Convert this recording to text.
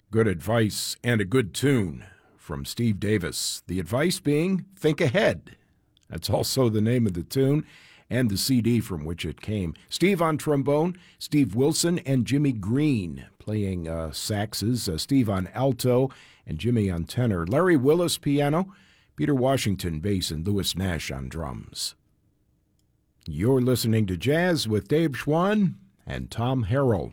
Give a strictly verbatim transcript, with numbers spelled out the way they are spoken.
Good advice and a good tune from Steve Davis. The advice being, think ahead. That's also the name of the tune and the C D from which it came. Steve on trombone, Steve Wilson and Jimmy Green playing uh, saxes, uh, Steve on alto and Jimmy on tenor, Larry Willis piano, Peter Washington bass, and Louis Nash on drums. You're listening to Jazz with Dave Schwann and Tom Harrell.